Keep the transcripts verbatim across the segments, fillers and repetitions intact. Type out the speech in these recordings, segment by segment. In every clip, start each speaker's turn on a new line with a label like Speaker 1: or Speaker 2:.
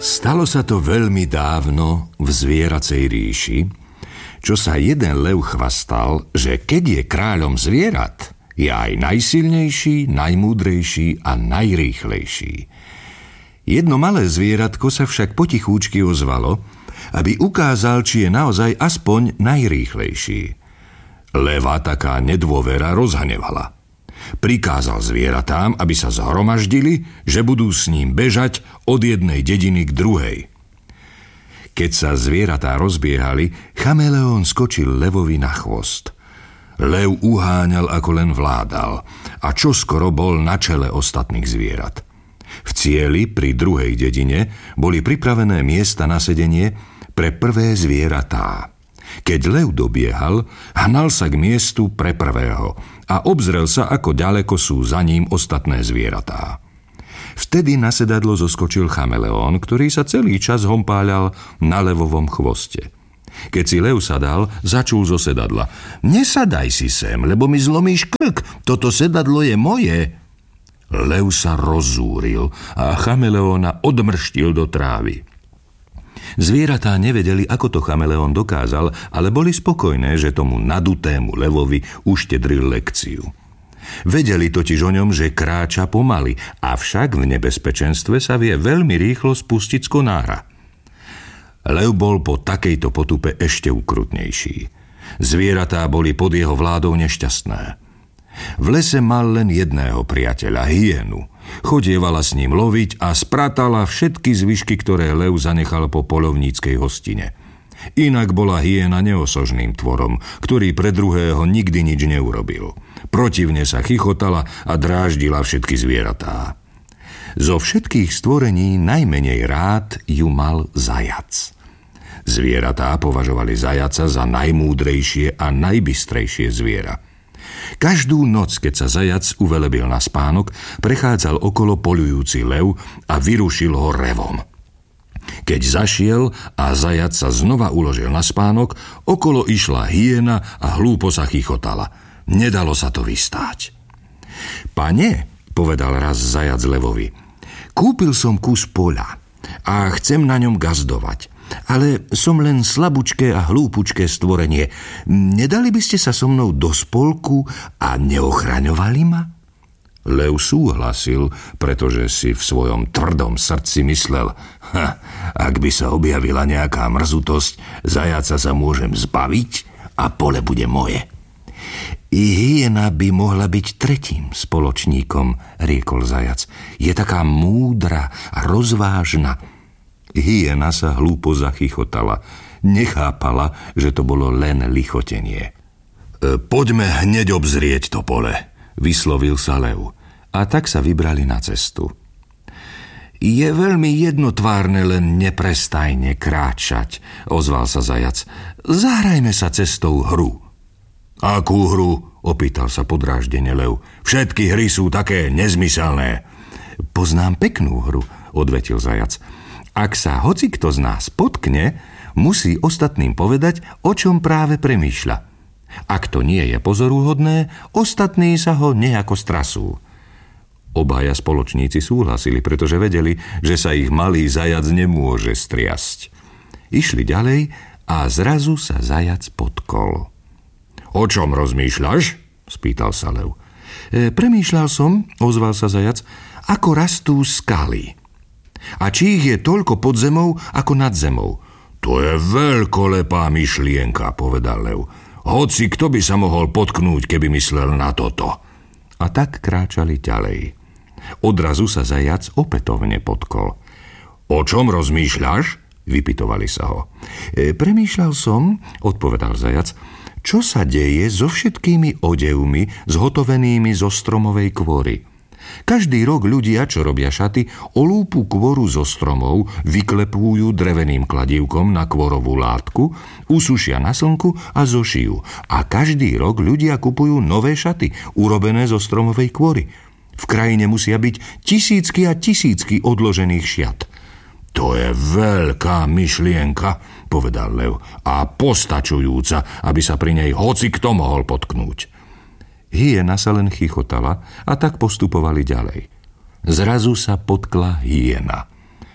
Speaker 1: Stalo sa to veľmi dávno v zvieracej ríši, čo sa jeden lev chvastal, že keď je kráľom zvierat, je aj najsilnejší, najmúdrejší a najrýchlejší. Jedno malé zvieratko sa však potichúčky ozvalo, aby ukázal, či je naozaj aspoň najrýchlejší. Leva taká nedôvera rozhnevala. Prikázal zvieratám, aby sa zhromaždili, že budú s ním bežať od jednej dediny k druhej. Keď sa zvieratá rozbiehali, chameleón skočil levovi na chvost. Lev uháňal, ako len vládal, a čoskoro bol na čele ostatných zvierat. V cieli pri druhej dedine boli pripravené miesta na sedenie pre prvé zvieratá. Keď lev dobiehal, hnal sa k miestu pre prvého a obzrel sa, ako ďaleko sú za ním ostatné zvieratá. Vtedy na sedadlo zoskočil chameleón, ktorý sa celý čas hompáľal na levovom chvoste. Keď si lev sadal, začul zo sedadla. Nesadaj si sem, lebo mi zlomíš krk, toto sedadlo je moje. Lev sa rozúril a chameleóna odmrštil do trávy. Zvieratá nevedeli, ako to chameleón dokázal, ale boli spokojné, že tomu nadutému levovi uštedril lekciu. Vedeli totiž o ňom, že kráča pomaly, avšak v nebezpečenstve sa vie veľmi rýchlo spustiť z konára. Lev bol po takejto potupe ešte ukrutnejší. Zvieratá boli pod jeho vládou nešťastné. V lese mal len jedného priateľa, hyenu. Chodievala s ním loviť a spratala všetky zvyšky, ktoré lev zanechal po poľovníckej hostine. Inak bola hyena neosožným tvorom, ktorý pre druhého nikdy nič neurobil. Protivne sa chichotala a dráždila všetky zvieratá. Zo všetkých stvorení najmenej rád ju mal zajac. Zvieratá považovali zajaca za najmúdrejšie a najbystrejšie zviera. Každú noc, keď sa zajac uvelebil na spánok, prechádzal okolo poľujúci lev a vyrušil ho revom. Keď zašiel a zajac sa znova uložil na spánok, okolo išla hyena a hlúpo sa chichotala. Nedalo sa to vystáť. Pane, povedal raz zajac levovi, kúpil som kus poľa a chcem na ňom gazdovať. Ale som len slabúčké a hlúpučké stvorenie. Nedali by ste sa so mnou do spolku a neochraňovali ma? Lev súhlasil, pretože si v svojom tvrdom srdci myslel, ha, ak by sa objavila nejaká mrzutosť, zajaca sa môžem zbaviť a pole bude moje. I hyena by mohla byť tretím spoločníkom, riekol zajac. Je taká múdra a rozvážna. Hyena sa hlúpo zachichotala. Nechápala, že to bolo len lichotenie. E, poďme hneď obzrieť to pole, vyslovil sa lev. A tak sa vybrali na cestu. Je veľmi jednotvárne len neprestajne kráčať, ozval sa zajac. Zahrajme sa cestou hru. Akú hru? Opýtal sa podráždene lev. Všetky hry sú také nezmyselné. Poznám peknú hru, odvetil zajac. Ak sa hocikto z nás potkne, musí ostatným povedať, o čom práve premýšľa. Ak to nie je pozoruhodné, ostatní sa ho nejako strasú. Obaja spoločníci súhlasili, pretože vedeli, že sa ich malý zajac nemôže striasť. Išli ďalej a zrazu sa zajac potkol. O čom rozmýšľaš? Spýtal sa lev. E, premýšľal som, ozval sa zajac, ako rastú skaly. A či ich je toľko pod zemou, ako nad zemou? To je veľkolepá myšlienka, povedal lev. Hoci kto by sa mohol potknúť, keby myslel na toto. A tak kráčali ďalej. Odrazu sa zajac opätovne potkol. O čom rozmýšľaš? Vypytovali sa ho. E, premýšľal som, odpovedal zajac, čo sa deje so všetkými odevmi zhotovenými zo stromovej kôry. Každý rok ľudia, čo robia šaty, olúpu kôru zo stromov, vyklepujú dreveným kladívkom na kôrovú látku, usušia na slnku a zošijú. A každý rok ľudia kupujú nové šaty, urobené zo stromovej kôry. V krajine musia byť tisícky a tisícky odložených šiat. To je veľká myšlienka, povedal lev, a postačujúca, aby sa pri nej hoci kto mohol potknúť. Hyena sa len chichotala a tak postupovali ďalej. Zrazu sa potkla hyena.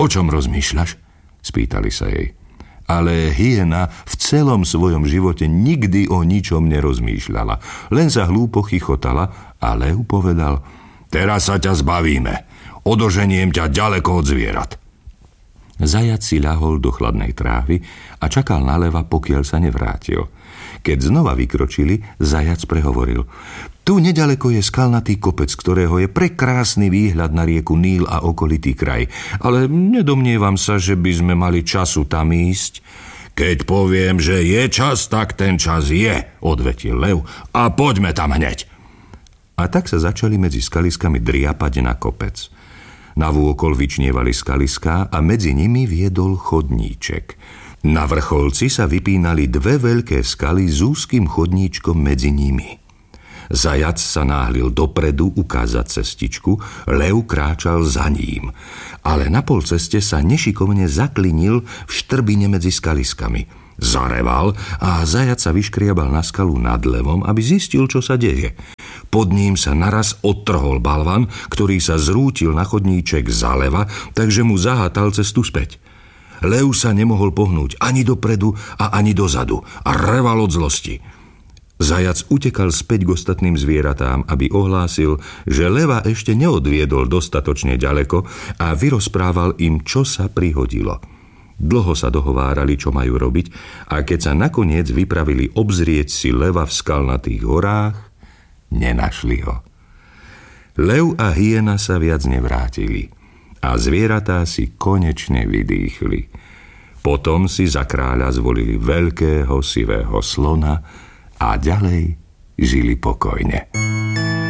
Speaker 1: O čom rozmýšľaš? Spýtali sa jej. Ale hyena v celom svojom živote nikdy o ničom nerozmýšľala. Len sa hlúpo chichotala a lev povedal: Teraz sa ťa zbavíme. Odoženiem ťa ďaleko od zvierat. Zajac si ľahol do chladnej trávy a čakal na leva, pokiaľ sa nevrátil. Keď znova vykročili, zajac prehovoril: Tu nedaleko je skalnatý kopec, ktorého je prekrásny výhľad na rieku Níl a okolitý kraj, ale nedomnievam sa, že by sme mali času tam ísť. Keď poviem, že je čas, tak ten čas je, odvetil lev, a poďme tam hneď. A tak sa začali medzi skaliskami driapať na kopec. Navôkol vyčnievali skaliská a medzi nimi viedol chodníček. Na vrcholci sa vypínali dve veľké skaly s úzkým chodníčkom medzi nimi. Zajac sa náhlil dopredu ukázať cestičku, lev kráčal za ním, ale na polceste sa nešikovne zaklinil v štrbine medzi skaliskami. Zareval a zajac sa vyškriabal na skalu nad levom, aby zistil, čo sa deje. Pod ním sa naraz odtrhol balvan, ktorý sa zrútil na chodníček zaleva, takže mu zahátal cestu späť. Lev sa nemohol pohnúť ani dopredu a ani dozadu a reval od zlosti. Zajac utekal späť k ostatným zvieratám, aby ohlásil, že leva ešte neodviedol dostatočne ďaleko a vyrozprával im, čo sa prihodilo. Dlho sa dohovárali, čo majú robiť, a keď sa nakoniec vypravili obzrieť si leva v skalnatých horách, nenašli ho. Lev a hyena sa viac nevrátili a zvieratá si konečne vydýchli. Potom si za kráľa zvolili veľkého sivého slona a ďalej žili pokojne.